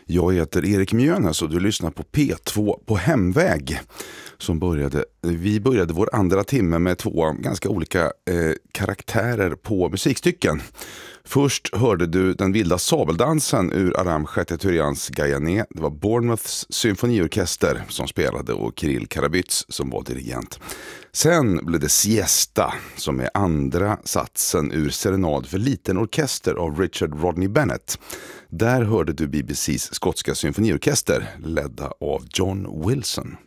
Jag heter Erik Mjönes och du lyssnar på P2 på hemväg. Vi började vår andra timme med två ganska olika karaktärer på musikstycken. Först hörde du den vilda sabeldansen ur Aram Khachaturians Gayane. Det var Bournemouths symfoniorkester som spelade och Kirill Karabyts som var dirigent. Sen blev det Siesta som är andra satsen ur Serenad för liten orkester av Richard Rodney Bennett. Där hörde du BBCs skotska symfoniorkester ledda av John Wilson.